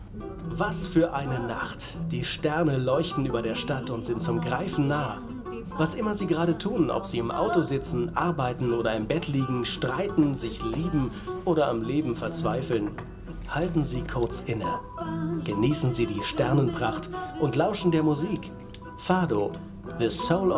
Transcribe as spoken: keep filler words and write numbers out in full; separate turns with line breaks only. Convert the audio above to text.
Was für eine Nacht! Die Sterne leuchten über der Stadt und sind zum Greifen nah. Was immer Sie gerade tun, ob Sie im Auto sitzen, arbeiten oder im Bett liegen, streiten, sich lieben oder am Leben verzweifeln, halten Sie kurz inne. Genießen Sie die Sternenpracht und lauschen der Musik. Fado, The Soul of